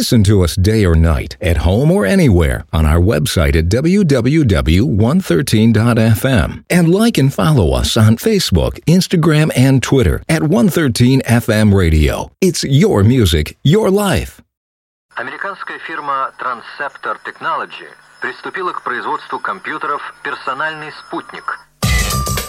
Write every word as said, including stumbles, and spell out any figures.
Listen to us day or night, at home or anywhere, on our website at w w w dot one thirteen dot f m. And like and follow us on Facebook, Instagram, and Twitter at one thirteen F M Radio. It's your music, your life. Американская фирма Transceptor Technology приступила к производству компьютеров «Персональный спутник»,